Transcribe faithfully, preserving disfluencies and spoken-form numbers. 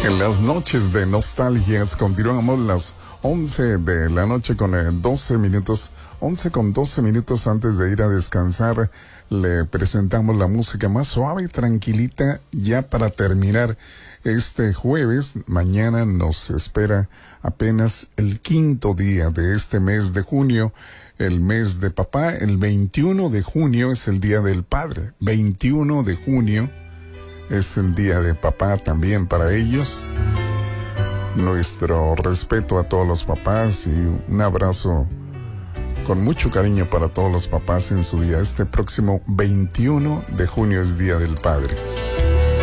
En las noches de nostalgias continuamos las once de la noche con eh, doce minutos, once con doce minutos antes de ir a descansar. Le presentamos la música más suave y tranquilita ya para terminar este jueves. Mañana nos espera apenas el quinto día de este mes de junio, el mes de papá. El veintiuno de junio es el día del padre. veintiuno de junio es el día de papá también para ellos. Nuestro respeto a todos los papás y un abrazo con mucho cariño para todos los papás en su día. Este próximo veintiuno de junio es Día del Padre.